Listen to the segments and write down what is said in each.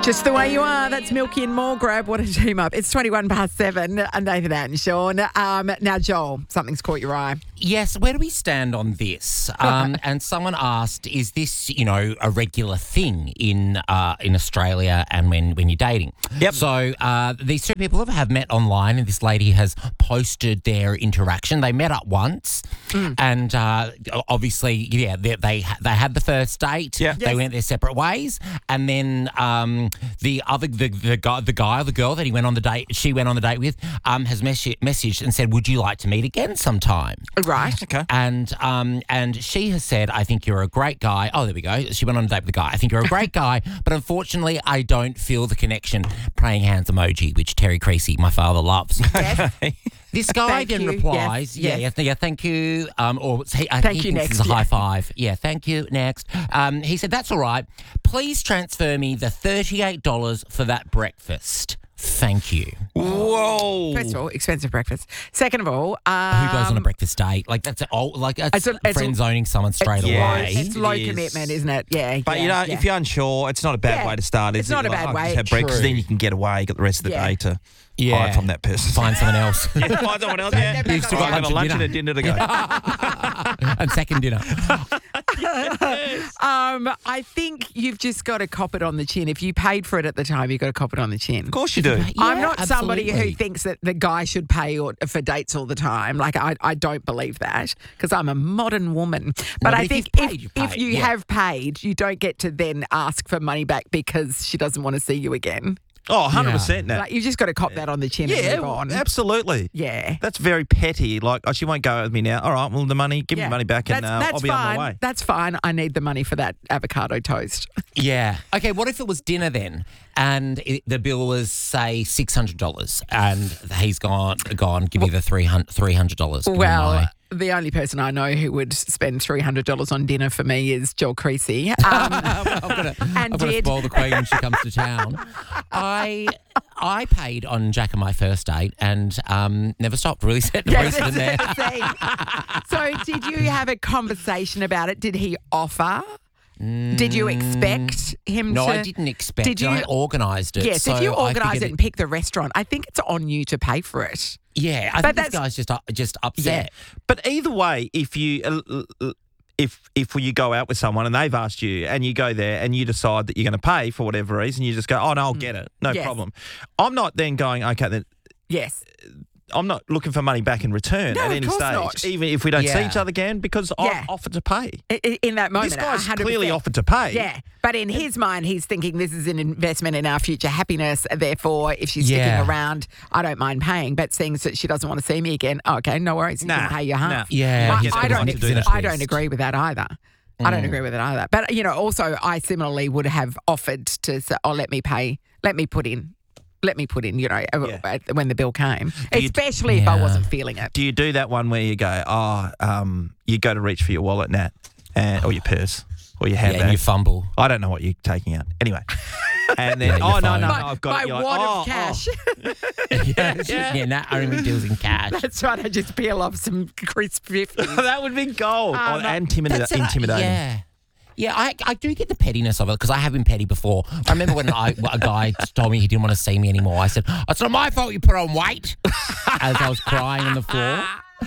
Just the way you are. That's Milky and Mulgrave. What a team up. It's 21 past 7. Nathan and Sean. Now, Joel, something's caught your eye. Yes, where do we stand on this? And someone asked, is this, a regular thing in Australia and when you're dating? Yep. So these two people have met online, and this lady has posted their interaction. They met up once, and obviously, they had the first date. Yeah. They went their separate ways, and then the guy or the girl that she went on the date with, has messaged and said, "Would you like to meet again sometime?" Right. Okay. And she has said, "I think you're a great guy." Oh, there we go. She went on a date with the guy. "I think you're a great guy, but unfortunately, I don't feel the connection." Praying hands emoji, which Terry Creasy, my father, loves. Yes. This guy Thank then you. replies, Yes. yeah, thank you. Thank you, This is next, a high five. Yeah, thank you, next. He said, "That's all right. Please transfer me the $38 for that breakfast. Thank you." Whoa. First of all, expensive breakfast. Second of all, Who goes on a breakfast date? Like that's friend zoning someone straight yeah, away. It's low It is. commitment, isn't it? Yeah. But yeah, if you're unsure, it's not a bad Yeah. way to start. It's is it? not a Like, bad just way. have breakfast, True. then you can get away. You got the rest of the Yeah. day to Yeah. hide from that person. Find someone else. Find someone else. Yeah. they're You've still got I've got a lunch and and a dinner to go. and second dinner. I think you've just got to cop it on the chin. If you paid for it at the time, you've got to cop it on the chin. Of course you do. I'm Yeah, not somebody who absolutely. thinks that the guy should pay for dates all the time. Like, I don't believe that because I'm a modern woman. But but I if think you've paid, you've if paid, you yeah. have paid, you don't get to then ask for money back because she doesn't want to see you again. Oh, 100% now. Like, you've just got to cop that on the chin and Yeah, move on. absolutely. Yeah. That's very petty. Like, oh, she won't go out with me now. All right, well, the money, give me the money back and that's I'll be fine. on my way. That's fine. I need the money for that avocado toast. Yeah. Okay, what if it was dinner then and the bill was, say, $600 and he's gone, give me the $300. Give me Well, my- the only person I know who would spend $300 on dinner for me is Joel Creasy. I've got to did. spoil the queen when she comes to town. I paid on Jack and my first date and never stopped. Really set the precedent there. So did you have a conversation about it? Did he offer? Did you expect him No, to? I didn't expect Did it. you- I organised it. Yes, so if you I organise figured it and pick the restaurant, I think it's on you to pay for it. Yeah, I But think this guy's just upset. But either way, if you if you go out with someone and they've asked you and you go there and you decide that you're going to pay for whatever reason, you just go, "Oh no, I'll get it, no Yes. problem." I'm not then going, "Okay, then Yes. I'm not looking for money back in return No, at of any course stage, not. even if we don't see Yeah. each other again, because Yeah. I've offered to pay." In that moment, This guy's 100%. clearly offered to pay. Yeah, but in his mind, he's thinking this is an investment in our future happiness. Therefore, if she's Yeah. sticking around, I don't mind paying. But seeing that she doesn't want to see me again, okay, no worries. You Nah, can pay your half. nah. Yeah, he's I got don't. his necks in a I don't twist. agree with that either. I don't agree with it either. But also, I similarly would have offered to say, "Oh, let me pay. Let me put in. Let me put in." When the bill came, you- especially if I Yeah. wasn't feeling it. Do you do that one where you go, you go to reach for your wallet, Nat, or your purse, or your Yeah, handbag? and you fumble. I don't know what you're taking out. Anyway. And then, Yeah, your oh, no, phone. no, My I've got it. You're like, wad "Oh, of cash. Yeah, Nat only deals in cash. That's right. I just peel off some crisp 50s. oh." That would be gold. no, And intimidating. Yeah. Yeah, I do get the pettiness of it because I have been petty before. I remember when a guy told me he didn't want to see me anymore. I said, "It's not my fault you put on weight," as I was crying on the floor.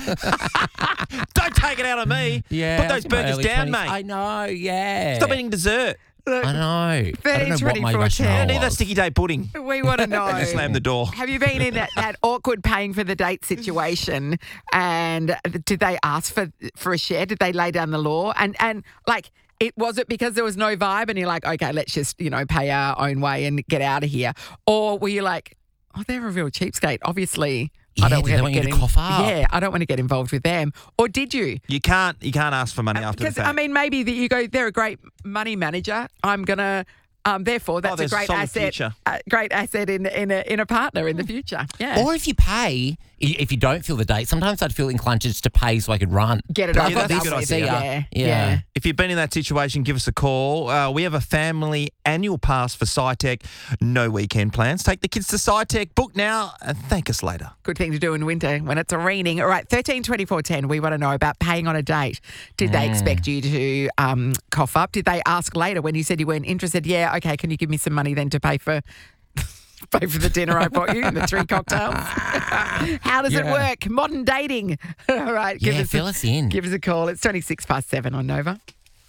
Don't take it out on me. Yeah, Put I those was in my burgers early down, 20s. mate. I know, yeah. Stop eating dessert. I know. I don't 30, know what 24, my 10. rationale I need that was. sticky date pudding. We want to know. And just slam the door. Have you been in that awkward paying for the date situation? And did they ask for a share? Did they lay down the law? And like, was it because there was no vibe and you're like, okay, let's just, pay our own way and get out of here? Or were you like, oh, they're a real cheapskate. Obviously, I Yeah, don't do they want want to you get to cough up? Yeah, I don't want to get involved with them. Or did you? You can't ask for money after the Because, fact. maybe that you go, they're a great money manager. I'm going to... therefore, that's a there's a great solid asset. future. Great asset in a partner in the future. Yeah, Or if you pay, if you don't feel the date, sometimes I'd feel inclined just to pay so I could run. get it Yeah, over that's a with. good See idea. ya. Yeah. If you've been in that situation, give us a call. We have a family annual pass for SciTech. No weekend plans. Take the kids to SciTech. Book now and thank us later. Good thing to do in winter when it's raining. All right, 13 24 10. We want to know about paying on a date. Did they expect you to cough up? Did they ask later when you said you weren't interested? Yeah, okay, can you give me some money then to pay for the dinner I bought you and the 3 cocktails? How does it work? Modern dating. All right. Fill us in. Give us a call. It's 7 on Nova.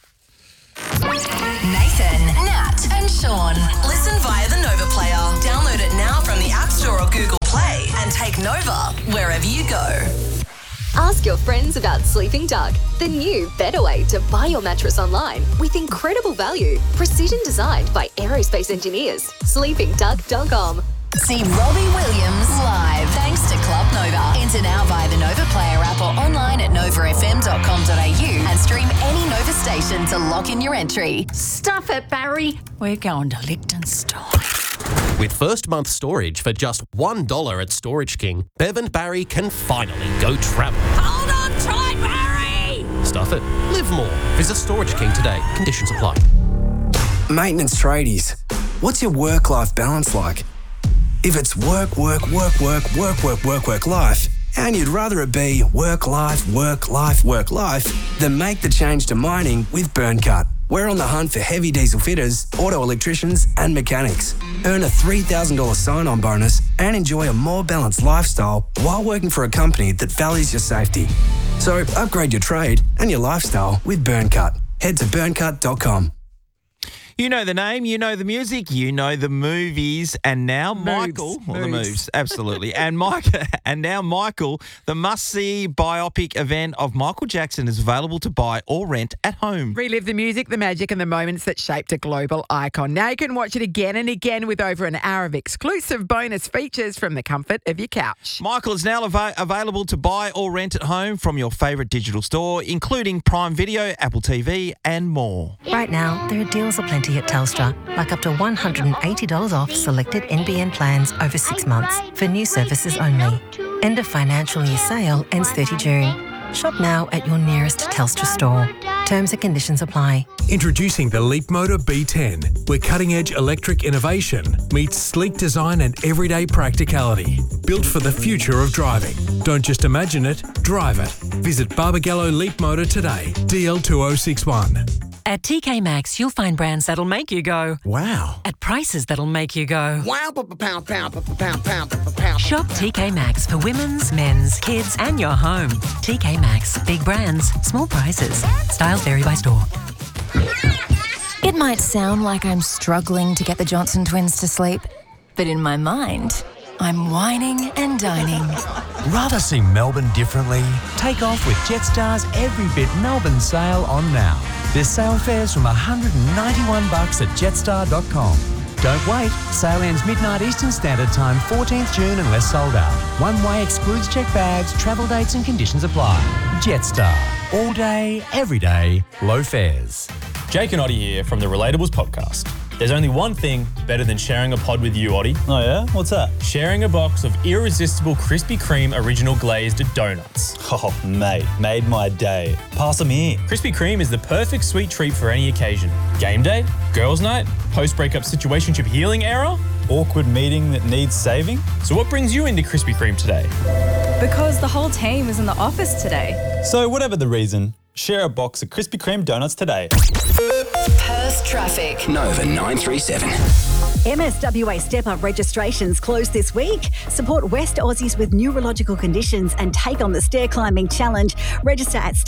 Nathan, Nat, and Sean. Listen via the Nova Player. Download it now from the App Store or Google Play and take Nova wherever you go. Ask your friends about Sleeping Duck, the new, better way to buy your mattress online with incredible value. Precision designed by aerospace engineers. SleepingDuck.com. See Robbie Williams live thanks to Club Nova. Enter now via the Nova Player app or online at novafm.com.au and stream any Nova station to lock in your entry. Stuff it, Barry. We're going to Liechtenstein. With first month storage for just $1 at Storage King, Bev and Barry can finally go travel. Hold on tight, Barry! Stuff it. Live more. Visit Storage King today. Conditions apply. Maintenance tradies, what's your work-life balance like? If it's work, life, and you'd rather it be work, life, then make the change to mining with Burncut. We're on the hunt for heavy diesel fitters, auto electricians, and mechanics. Earn a $3,000 sign-on bonus and enjoy a more balanced lifestyle while working for a company that values your safety. So upgrade your trade and your lifestyle with Burncut. Head to burncut.com. You know the name, you know the music, you know the movies, and now Michael, the moves, absolutely, and now Michael, the must-see biopic event of Michael Jackson is available to buy or rent at home. Relive the music, the magic, and the moments that shaped a global icon. Now you can watch it again and again with over an hour of exclusive bonus features from the comfort of your couch. Michael is now available to buy or rent at home from your favourite digital store, including Prime Video, Apple TV, and more. Right now, there are deals aplenty at Telstra, like up to $180 off selected NBN plans over 6 months for new services only. End of financial year sale ends 30 June. Shop now at your nearest Telstra store. Terms and conditions apply. Introducing the Leapmotor B10, where cutting-edge electric innovation meets sleek design and everyday practicality. Built for the future of driving. Don't just imagine it, drive it. Visit Barbagallo Leapmotor today, DL2061. At TK Maxx, you'll find brands that'll make you go, Wow. at prices that'll make you go, Wow, pound. Shop TK Maxx for women's, men's, kids, and your home. TK Maxx, big brands, small prices. Styles vary by store. It might sound like I'm struggling to get the Johnson twins to sleep, but in my mind, I'm whining and dining. Rather see Melbourne differently? Take off with Jetstar's Every Bit Melbourne sale on now. There's sale fares from $191 at jetstar.com. Don't wait. Sale ends midnight Eastern Standard Time, 14th June unless sold out. One way excludes checked bags, travel dates and conditions apply. Jetstar. All day, every day, low fares. Jake and Oddie here from the Relatables podcast. There's only one thing better than sharing a pod with you, Oddie. Oh yeah? What's that? Sharing a box of irresistible Krispy Kreme original glazed donuts. Oh, mate, made my day. Pass them here. Krispy Kreme is the perfect sweet treat for any occasion. Game day, girls' night, post-breakup situationship healing era, awkward meeting that needs saving. So what brings you into Krispy Kreme today? Because the whole team is in the office today. So whatever the reason, share a box of Krispy Kreme donuts today. Perth traffic. Nova 937. MSWA Step-Up registrations closed this week. Support West Aussies with neurological conditions and take on the stair climbing challenge. Register at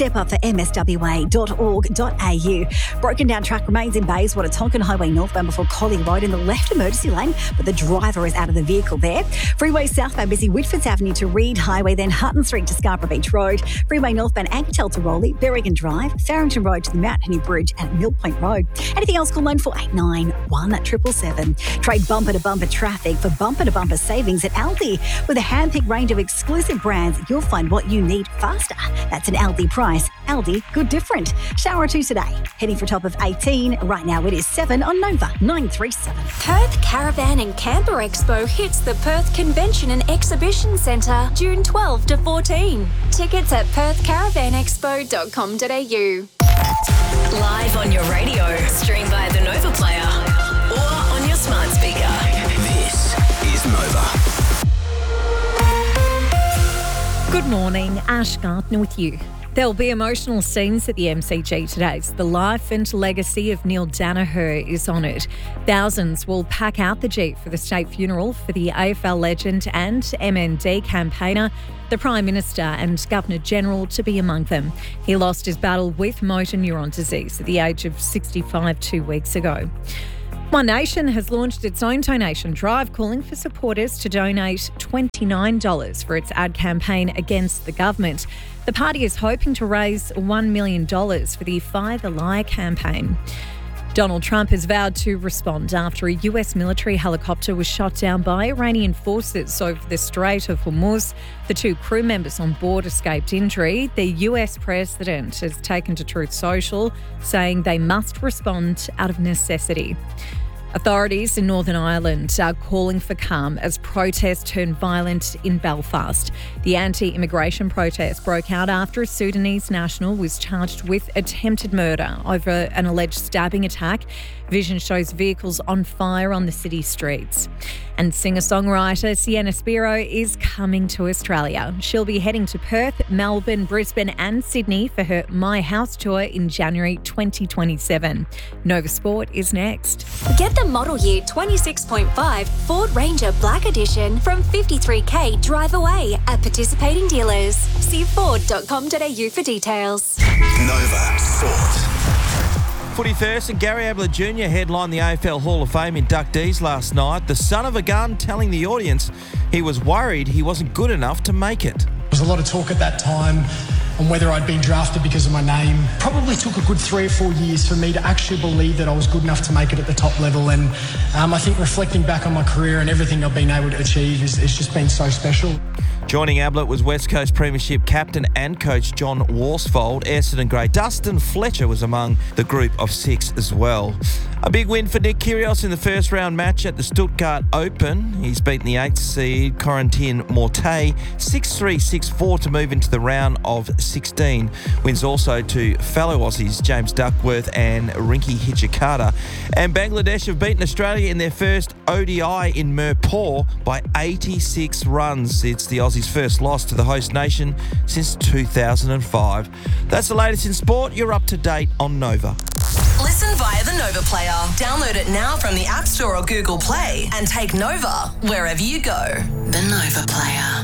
stepupformswa.org.au. Broken down track remains in Bayswater, Tonkin Highway northbound before Collie Road in the left emergency lane, but the driver is out of the vehicle there. Freeway southbound busy Whitfords Avenue to Reed Highway, then Hutton Street to Scarborough Beach Road. Freeway northbound Ankertel to Rowley, Berrigan Drive, Farrington Road to the Mount Henry Bridge and Mill Point Road. Anything else, call 9489 777. Trade bumper-to-bumper traffic for bumper-to-bumper savings at Aldi. With a hand-picked range of exclusive brands, you'll find what you need faster. That's an Aldi price. Aldi, good different. Shower 2 today. Heading for a top of 18. Right now it is 7 on Nova 937. Perth Caravan and Camper Expo hits the Perth Convention and Exhibition Centre June 12 to 14. Tickets at perthcaravanexpo.com.au. Live on your radio, stream via the Nova Player or on your smart speaker. This is Nova. Good morning, Ash Gardner with you. There'll be emotional scenes at the MCG today. The life and legacy of Neil Danaher is honoured. Thousands will pack out the Jeep for the state funeral for the AFL legend and MND campaigner, the Prime Minister and Governor-General to be among them. He lost his battle with motor neuron disease at the age of 65 2 weeks ago. One Nation has launched its own donation drive, calling for supporters to donate $29 for its ad campaign against the government. The party is hoping to raise $1 million for the Fire the Lie campaign. Donald Trump has vowed to respond after a US military helicopter was shot down by Iranian forces over the Strait of Hormuz. The 2 crew members on board escaped injury. The US president has taken to Truth Social, saying they must respond out of necessity. Authorities in Northern Ireland are calling for calm as protests turned violent in Belfast. The anti-immigration protest broke out after a Sudanese national was charged with attempted murder over an alleged stabbing attack. Vision shows vehicles on fire on the city streets. And singer-songwriter Sienna Spiro is coming to Australia. She'll be heading to Perth, Melbourne, Brisbane and Sydney for her My House tour in January 2027. Nova Sport is next. Get the model year 26.5 Ford Ranger Black Edition from $53,000 drive away at participating dealers. See ford.com.au for details. Nova Sport. Footy first, and Gary Ablett Jr. headlined the AFL Hall of Fame inductees last night. The son of a gun telling the audience he was worried he wasn't good enough to make it. There was a lot of talk at that time on whether I'd been drafted because of my name. Probably took a good 3 or 4 years for me to actually believe that I was good enough to make it at the top level. And I think reflecting back on my career and everything I've been able to achieve it's just been so special. Joining Ablett was West Coast Premiership captain and coach John Worsfold. Essendon great Dustin Fletcher was among the group of 6 as well. A big win for Nick Kyrgios in the first round match at the Stuttgart Open. He's beaten the 8th seed Corentin Moutet 6-3, 6-4 to move into the round of 16. Wins also to fellow Aussies James Duckworth and Rinky Hijikata. And Bangladesh have beaten Australia in their first ODI in Mirpur by 86 runs. It's the Aussies' first loss to the host nation since 2005. That's the latest in sport. You're up to date on Nova. Listen via the Nova Player. Download it now from the App Store or Google Play and take Nova wherever you go. The Nova Player.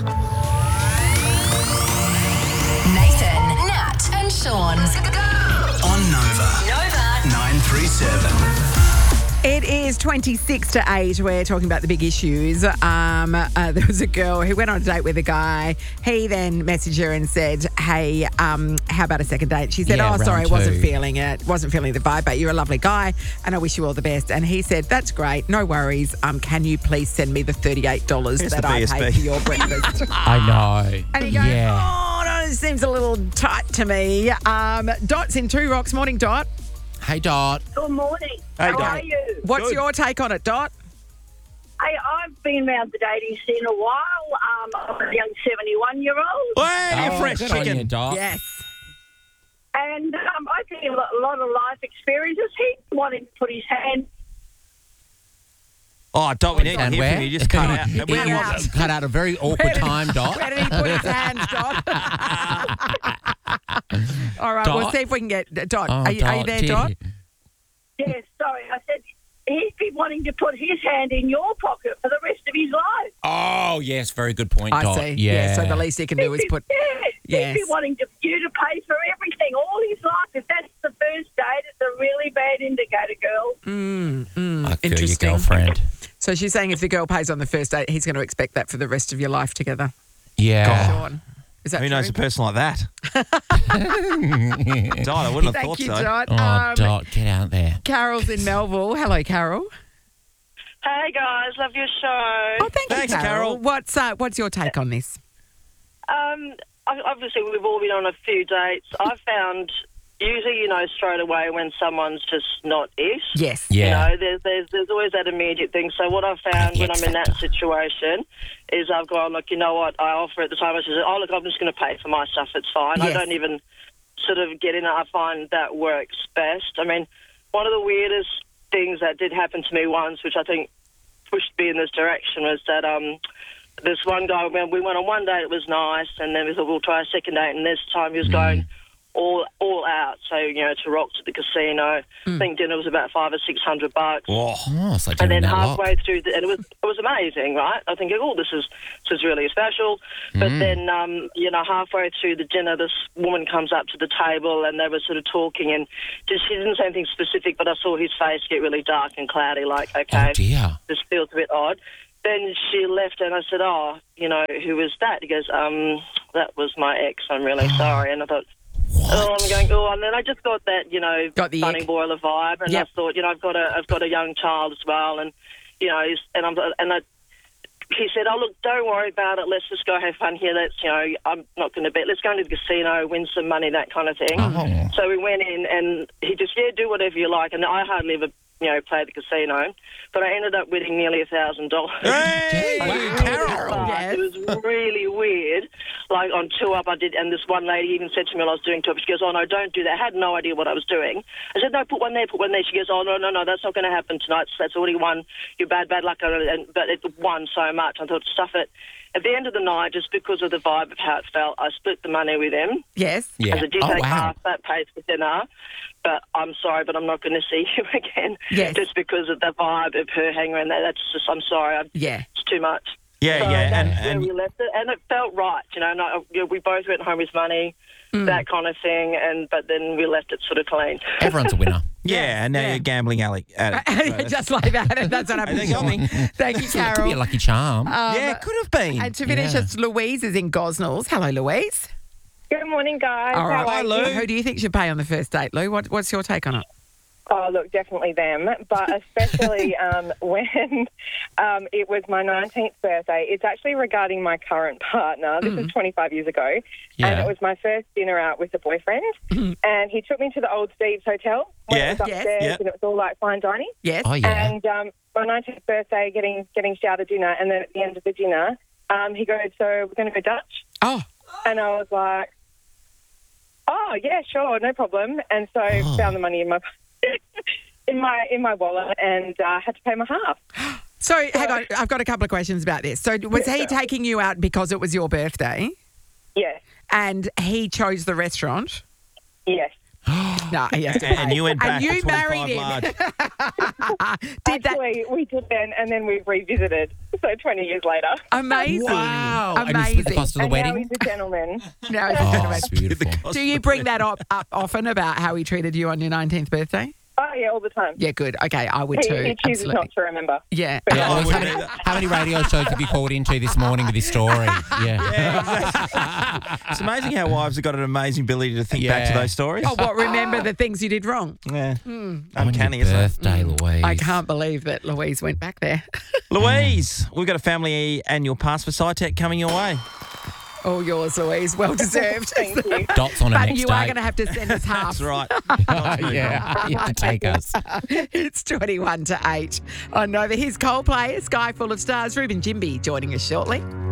Nathan, Nat and Sean. On Nova. Nova. 937. It is 26 to 8. We're talking about the big issues. There was a girl who went on a date with a guy. He then messaged her and said, hey, how about a second date? She said, sorry, I wasn't feeling it. Wasn't feeling the vibe, but you're a lovely guy and I wish you all the best. And he said, that's great. No worries. Can you please send me the $38 that I paid for your breakfast? I know. And he goes, oh, no, it seems a little tight to me. Dot's in Two Rocks. Morning, Dot. Hey, Dot. Good morning. Hey, How are you? What's your take on it, Dot? Hey, I've been around the dating scene a while. I'm a young 71-year-old. Hey, you're fresh chicken. You, Dot. Yes. And I think a lot of life experiences. He wanted to put his hand... Oh, Dot, we need to hear from you. Just cut out. Cut out a very awkward time, Dot. Where did he put his hands, Dot? All right, Dot? we'll see if we can get... Dot, Oh, are you there, Dot? Yes, sorry. I said he'd be wanting to put his hand in your pocket for the rest of his life. Oh, yes, very good point, I Dot. see. Yeah. So the least he can do is put... He'd be wanting you to pay for everything all his life. If that's the first date, it's a really bad indicator, girl. I feel your Interesting. girlfriend. So she's saying if the girl pays on the first date, he's going to expect that for the rest of your life together. Yeah. Sean. Is that Who knows a true? person like that? Dot, I wouldn't have Thank thought you, so. Dot. Dot, get out there. Carol's in Melville. Hello, Carol. Hey, guys. Love your show. Oh, thanks, Carol. What's your take on this? Obviously, we've all been on a few dates. I found usually, straight away when someone's just not it. Yes. Yeah. There's always that immediate thing. So what I've found when I'm in that situation is I've gone, look, you know what, I offer at the time, I said, oh, look, I'm just going to pay for my stuff, it's fine. Yes. I don't even sort of get in it. I find that works best. I mean, one of the weirdest things that did happen to me once, which I think pushed me in this direction, was that this one guy, we went on one date, it was nice, and then we thought we'll try a second date, and this time he was going, all out. So, to rock to the casino. I think dinner was about $500 or $600. Oh, it's like And doing then that lot. halfway through, and it was amazing, right? I think, this is really special. But then, halfway through the dinner, this woman comes up to the table, and they were sort of talking, and she didn't say anything specific, but I saw his face get really dark and cloudy, like, okay, this feels a bit odd. Then she left, and I said, who was that? He goes, that was my ex. I'm really sorry. And I thought, I'm going, and then I just got that, got the Bunny Boiler vibe, and I thought, I've got a young child as well, and he said, look, don't worry about it. Let's just go have fun here. I'm not going to bet. Let's go into the casino, win some money, that kind of thing. Oh. So we went in, and he just, do whatever you like. And I hardly ever, play the casino, but I ended up winning nearly $1,000. Hey, Carol! It was really weird. Like on two up, I did, and this one lady even said to me when I was doing two up, she goes, "Oh no, don't do that." I had no idea what I was doing. I said, "No, put one there, put one there." She goes, "Oh no, that's not going to happen tonight. That's already won. You're bad luck." But it won so much. I thought, stuff it. At the end of the night, just because of the vibe of how it felt, I split the money with him. Yes. I said, take half, that pays for dinner. But I'm sorry, but I'm not going to see you again. Yes. Just because of the vibe of her hanging around there. That's just, I'm sorry. It's too much. Yeah, so yeah. That's where we left it. And it felt right, we both went home with money, that kind of thing, but then we left it sort of clean. Everyone's a winner. Yeah, and now you're gambling addict. Just like that. And that's what happened. Thank you, Carol. Could be a lucky charm. It could have been. And to finish, it's Louise is in Gosnells. Hello, Louise. Good morning, guys. All right. How are you? Who do you think should pay on the first date, Lou? What's your take on it? Oh, look, definitely them, but especially when it was my 19th birthday. It's actually regarding my current partner. This is 25 years ago, and it was my first dinner out with a boyfriend, and he took me to the Old Steve's Hotel. It was upstairs, and it was all like fine dining. Yes. Oh, yeah. And my 19th birthday, getting shouted dinner, and then at the end of the dinner, he goes, "So we're going to go Dutch?" Oh. And I was like, "Oh, yeah, sure, no problem." And so found the money in my in my wallet and had to pay my half. So, hang on, I've got a couple of questions about this. So, was he taking you out because it was your birthday? Yes. And he chose the restaurant? Yes. No, he has to pay. And you went back and you for 25 married him. large. Actually, we did then, and then we revisited. So 20 years later. Amazing. Wow. Amazing. And you split the cost of the And wedding? now he's a gentleman. No, he's a gentleman. It's beautiful. Do you bring that up often about how he treated you on your 19th birthday? Oh, yeah, all the time. Yeah, good. Okay, I would too. He chooses Absolutely. not to remember. Yeah. Yeah, Louise, how many radio shows have you called into this morning with this story? Yeah. It's amazing how wives have got an amazing ability to think back to those stories. Oh, what? Remember the things you did wrong? Yeah. Uncanny, isn't it? Birthday, Louise. I can't believe that Louise went back there. Louise, we've got a family annual pass for SciTech coming your way. All yours, Louise. Well deserved. Thank you. Dots on a But next you date. are going to have to send us half. That's right. Yeah, you can take us. It's 21 to 8 on Nova. Here's Coldplay, A Sky Full of Stars. Ruben Jimby joining us shortly.